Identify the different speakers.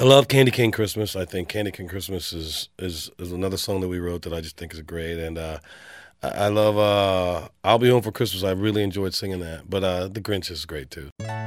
Speaker 1: love Candy Cane Christmas. I think Candy Cane Christmas is another song that we wrote that I just think is great. And I love I'll Be Home for Christmas. I really enjoyed singing that. But The Grinch is great too.